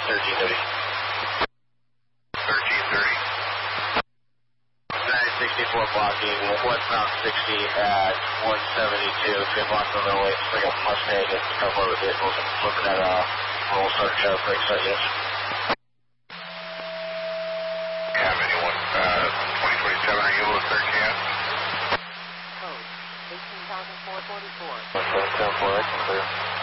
1330. 1330. 964 blocking, westbound 60 at 172. Tip off the middle way, bring up Mustang and a couple other vehicles. Looking at roll start, brake start, yes. Have anyone, 2027, are you able to search yet? Code 18,444. 174, I can clear.